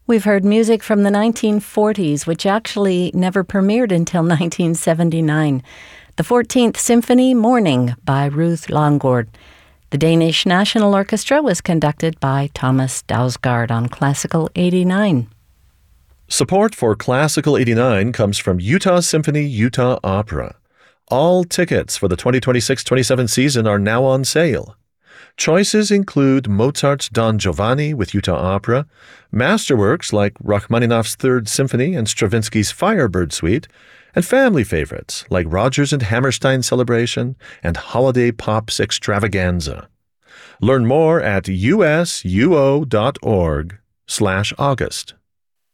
We've heard music from the 1940s, which actually never premiered until 1979. The 14th Symphony, Morning, by Ruth Longord. The Danish National Orchestra was conducted by Thomas Dausgaard on Classical 89. Support for Classical 89 comes from Utah Symphony Utah Opera. All tickets for the 2026-27 season are now on sale. Choices include Mozart's Don Giovanni with Utah Opera, masterworks like Rachmaninoff's Third Symphony and Stravinsky's Firebird Suite, and family favorites like Rodgers and Hammerstein Celebration and Holiday Pops Extravaganza. Learn more at usuo.org/August.